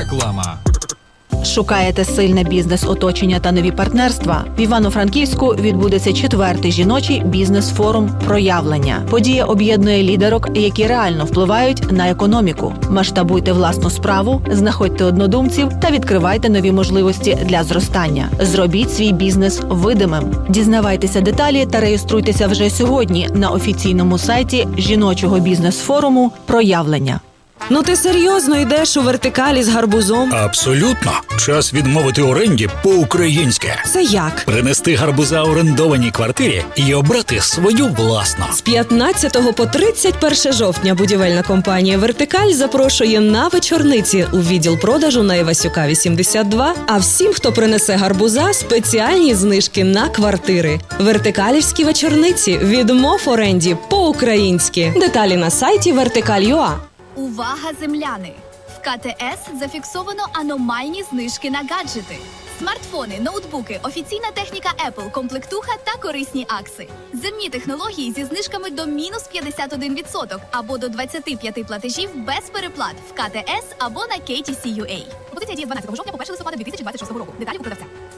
Реклама. Шукаєте сильне бізнес-оточення та нові партнерства? В Івано-Франківську відбудеться 4-й жіночий бізнес-форум «Проявлення». Подія об'єднує лідерок, які реально впливають на економіку. Масштабуйте власну справу, знаходьте однодумців та відкривайте нові можливості для зростання. Зробіть свій бізнес видимим. Дізнавайтеся деталі та реєструйтеся вже сьогодні на офіційному сайті жіночого бізнес-форуму «Проявлення». Ну ти серйозно йдеш у вертикалі з гарбузом? Абсолютно. Час відмовити оренді по-українськи. Це як? Принести гарбуза орендованій квартирі і обрати свою власну. З 15 по 31 жовтня будівельна компанія «Вертикаль» запрошує на вечорниці у відділ продажу на Івасюка, 82. А всім, хто принесе гарбуза, спеціальні знижки на квартири. Вертикалівські вечорниці. Відмов оренді по-українськи. Деталі на сайті Vertical.ua. Увага, земляни! В КТС зафіксовано аномальні знижки на гаджети. Смартфони, ноутбуки, офіційна техніка Apple, комплектуха та корисні акси. Земні технології зі знижками до мінус 51% або до 25 платежів без переплат в КТС або на KTC.UA. Пропозиція діє з 12 жовтня по 1 листопада 2026 року. Деталі у продавця.